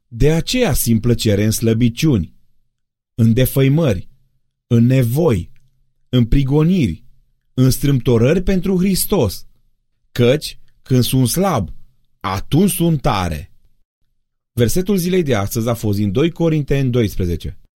De aceea simt plăcere în slăbiciuni, în defăimări, în nevoi, în prigoniri, în strâmtorări pentru Hristos, căci când sunt slab, atunci sunt tare. Versetul zilei de astăzi a fost din 2 Corinteni 12.